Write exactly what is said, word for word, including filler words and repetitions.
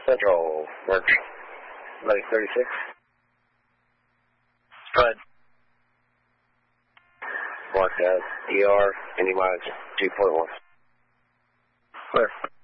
Central, work. Medic thirty-six. Go ahead. Mark as E R, Indy mileage two point one. Clear.